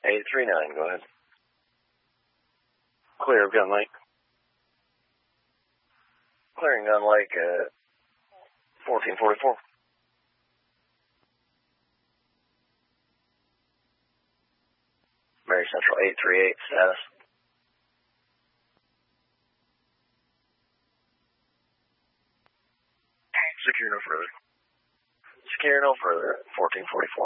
839, go ahead. Clear of Gun Lake. Clearing Gun Lake at 1444. Mary Central 838, status. Secure no further. Secure no further, 1444.